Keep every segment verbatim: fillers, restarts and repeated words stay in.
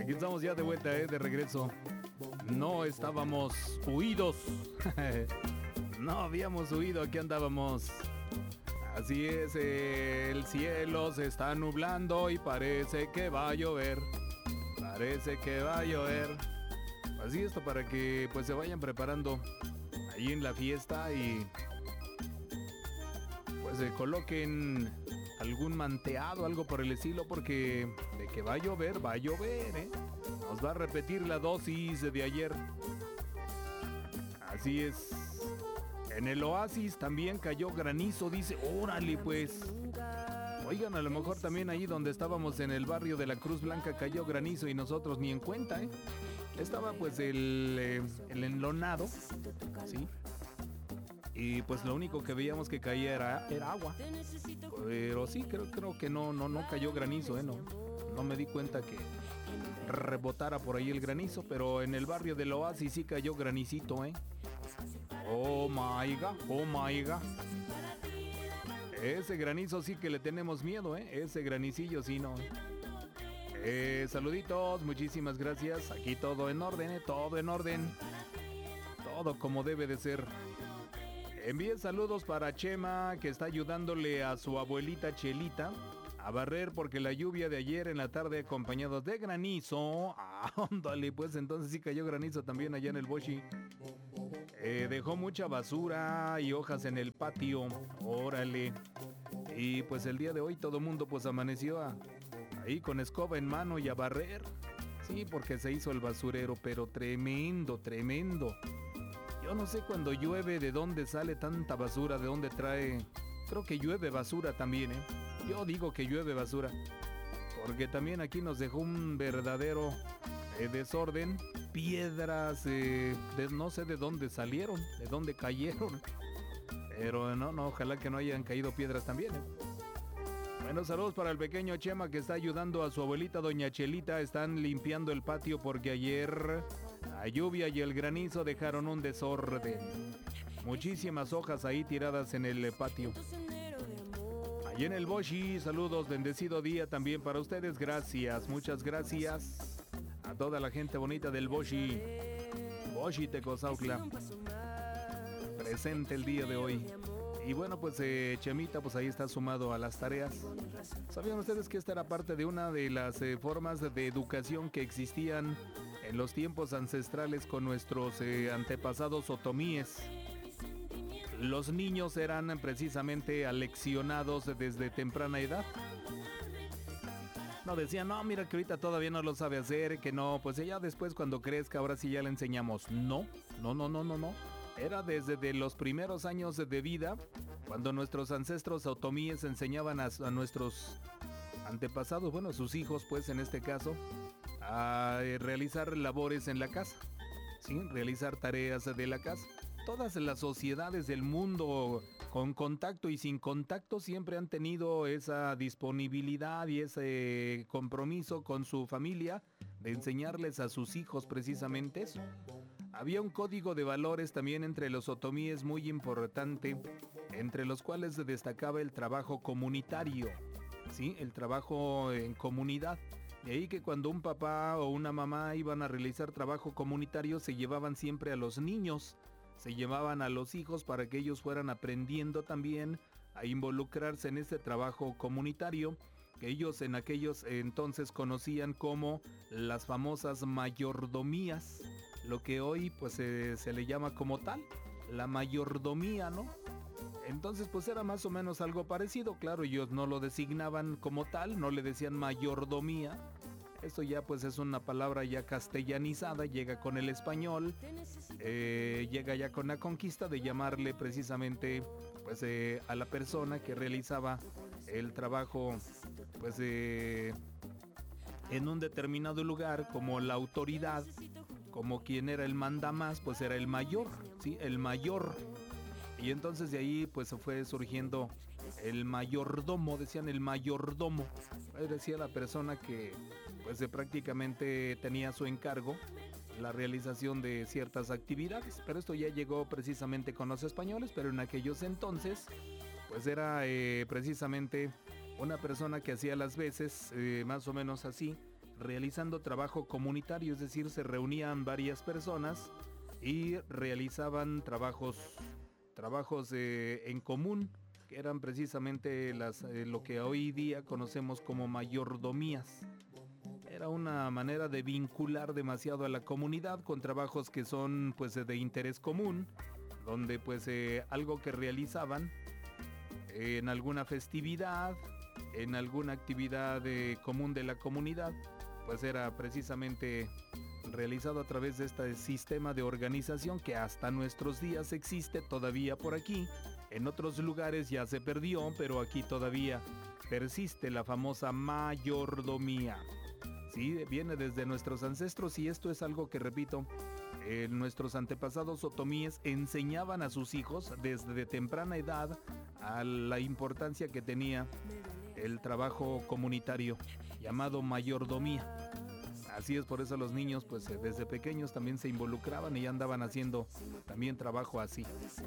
Aquí estamos ya de vuelta, eh, de regreso. No estábamos huidos. No habíamos huido, aquí andábamos. Así es, eh, el cielo se está nublando y parece que va a llover. Parece que va a llover. Así esto para que pues se vayan preparando ahí en la fiesta y pues se coloquen algún manteado, algo por el estilo, porque de que va a llover, va a llover, ¿eh? Nos va a repetir la dosis de ayer. Así es. En el Oasis también cayó granizo, dice, órale pues. Oigan, a lo mejor también ahí donde estábamos en el barrio de la Cruz Blanca cayó granizo y nosotros ni en cuenta, ¿eh? Estaba pues el, eh, el enlonado, ¿sí? Y pues lo único que veíamos que caía era, era agua. Pero sí, creo, creo que no, no, no cayó granizo, ¿eh? No, no me di cuenta que rebotara por ahí el granizo, pero en el barrio del Oasis sí cayó granicito, ¿eh? Oh my god, oh my god. Ese granizo sí que le tenemos miedo, ¿eh? Ese granicillo sí no. Eh, saluditos, muchísimas gracias. Aquí todo en orden, ¿eh? Todo en orden. Todo como debe de ser. Envíen saludos para Chema, que está ayudándole a su abuelita Chelita a barrer porque la lluvia de ayer en la tarde acompañados de granizo. Ah, ándale, pues entonces sí cayó granizo también allá en el Boshi. Eh, dejó mucha basura y hojas en el patio. Órale. Y pues el día de hoy todo el mundo pues amaneció a, ahí con escoba en mano y a barrer. Sí, porque se hizo el basurero, pero tremendo, tremendo. Yo no sé cuando llueve de dónde sale tanta basura, de dónde trae. Creo que llueve basura también, ¿eh? Yo digo que llueve basura. Porque también aquí nos dejó un verdadero eh, desorden. Piedras, eh, de, no sé de dónde salieron, de dónde cayeron. Pero no, no, ojalá que no hayan caído piedras también, ¿eh? Bueno, saludos para el pequeño Chema que está ayudando a su abuelita doña Chelita. Están limpiando el patio porque ayer la lluvia y el granizo dejaron un desorden. Muchísimas hojas ahí tiradas en el patio. Allí en el Boshi, saludos, bendecido día también para ustedes. Gracias, muchas gracias a toda la gente bonita del Boshi. Boshi Tecozautla, presente el día de hoy. Y bueno, pues eh, Chemita, pues ahí está sumado a las tareas. ¿Sabían ustedes que esta era parte de una de las eh, formas de educación que existían en los tiempos ancestrales con nuestros eh, antepasados otomíes? Los niños eran precisamente aleccionados desde temprana edad. No decían, no, mira que ahorita todavía no lo sabe hacer, que no, pues ella después cuando crezca, ahora sí ya le enseñamos. No, no, no, no, no, no. Era desde de los primeros años de vida, cuando nuestros ancestros otomíes enseñaban a, a nuestros antepasados, bueno, a sus hijos, pues en este caso, a eh, realizar labores en la casa, ¿sí? Realizar tareas de la casa. Todas las sociedades del mundo, con contacto y sin contacto, siempre han tenido esa disponibilidad y ese compromiso con su familia de enseñarles a sus hijos precisamente eso. Había un código de valores también entre los otomíes muy importante, entre los cuales se destacaba el trabajo comunitario, ¿sí? El trabajo en comunidad. De ahí que cuando un papá o una mamá iban a realizar trabajo comunitario, se llevaban siempre a los niños, se llevaban a los hijos para que ellos fueran aprendiendo también a involucrarse en este trabajo comunitario, que ellos en aquellos entonces conocían como las famosas mayordomías, lo que hoy pues eh, se le llama como tal, la mayordomía, ¿no? Entonces pues era más o menos algo parecido, claro, ellos no lo designaban como tal, no le decían mayordomía. Esto ya pues es una palabra ya castellanizada, llega con el español, eh, llega ya con la conquista de llamarle precisamente pues eh, a la persona que realizaba el trabajo pues eh, en un determinado lugar como la autoridad, como quien era el mandamás, pues era el mayor, ¿sí? El mayor. Y entonces de ahí pues fue surgiendo el mayordomo, decían el mayordomo, decía la persona que pues prácticamente tenía su encargo la realización de ciertas actividades, pero esto ya llegó precisamente con los españoles, pero en aquellos entonces pues era eh, precisamente una persona que hacía las veces, eh, más o menos así, realizando trabajo comunitario, es decir, se reunían varias personas y realizaban trabajos, trabajos eh, en común, que eran precisamente las, eh, lo que hoy día conocemos como mayordomías. Era una manera de vincular demasiado a la comunidad con trabajos que son pues de interés común, donde pues eh, algo que realizaban eh, en alguna festividad, en alguna actividad eh, común de la comunidad, pues era precisamente realizado a través de este sistema de organización que hasta nuestros días existe todavía por aquí. En otros lugares ya se perdió, pero aquí todavía persiste la famosa mayordomía. Sí, viene desde nuestros ancestros y esto es algo que, repito, eh, nuestros antepasados otomíes enseñaban a sus hijos desde temprana edad a la importancia que tenía el trabajo comunitario llamado mayordomía. Así es, por eso los niños pues desde pequeños también se involucraban y andaban haciendo también trabajo así.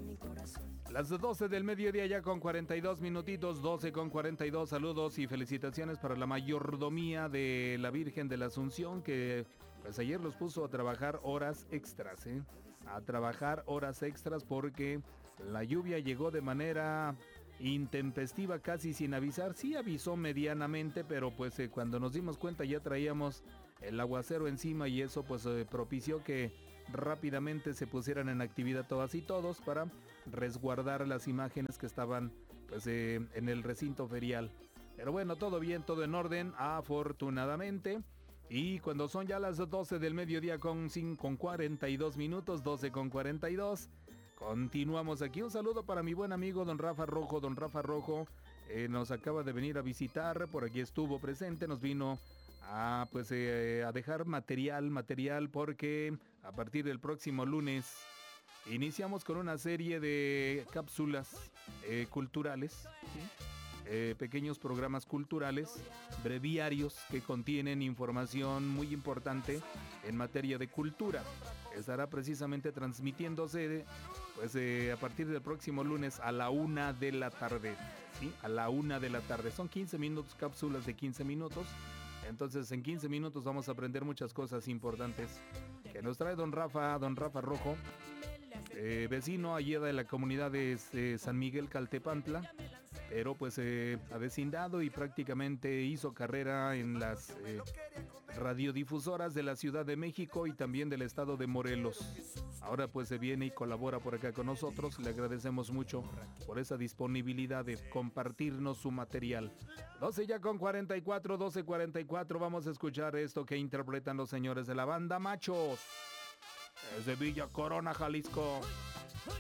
Las doce del mediodía ya con cuarenta y dos minutitos, doce con cuarenta y dos, saludos y felicitaciones para la mayordomía de la Virgen de la Asunción, que pues ayer los puso a trabajar horas extras, ¿eh? A trabajar horas extras porque la lluvia llegó de manera intempestiva, casi sin avisar. Sí avisó medianamente, pero pues eh, cuando nos dimos cuenta ya traíamos el aguacero encima y eso pues eh, propició que rápidamente se pusieran en actividad todas y todos para resguardar las imágenes que estaban pues eh, en el recinto ferial. Pero bueno, todo bien, todo en orden, afortunadamente. Y cuando son ya las doce del mediodía con, con cuarenta y dos minutos, doce con cuarenta y dos, continuamos aquí. Un saludo para mi buen amigo don Rafa Rojo. Don Rafa Rojo eh, nos acaba de venir a visitar, por aquí estuvo presente, nos vino a, pues, eh, a dejar material, material porque a partir del próximo lunes iniciamos con una serie de cápsulas eh, culturales, ¿sí? eh, pequeños programas culturales, breviarios que contienen información muy importante en materia de cultura. Estará precisamente transmitiéndose pues, eh, a partir del próximo lunes a la una de la tarde, ¿sí? A la una de la tarde. Son quince minutos, cápsulas de quince minutos. Entonces en quince minutos vamos a aprender muchas cosas importantes que nos trae don Rafa, don Rafa Rojo, eh, vecino allí de la comunidad de eh, San Miguel Caltepantla, pero pues eh, avecindado y prácticamente hizo carrera en las eh, radiodifusoras de la Ciudad de México y también del estado de Morelos. Ahora pues se viene y colabora por acá con nosotros. Le agradecemos mucho por esa disponibilidad de compartirnos su material. doce ya con cuarenta y cuatro, doce cuarenta y cuatro. Vamos a escuchar esto que interpretan los señores de la banda Machos. Es de Villa Corona, Jalisco.